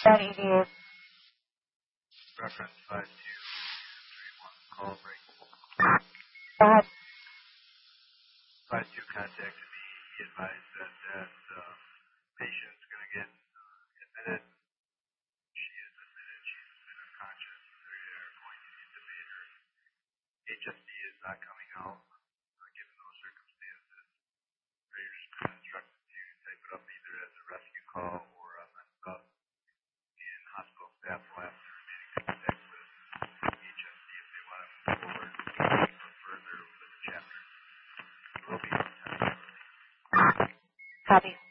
That EDA. Reference 5231, call break. Go ahead. 52 contacted me. He advised that patient's going to get admitted. She is admitted. She's been unconscious. They're going to intubate her. HSD is not coming out, given those circumstances. They're just been instructed to type it up either as a rescue call or a messed up. And hospital staff will have to remain in contact with HSD if they want to move forward or further with the chapter. It will be on time. Copy.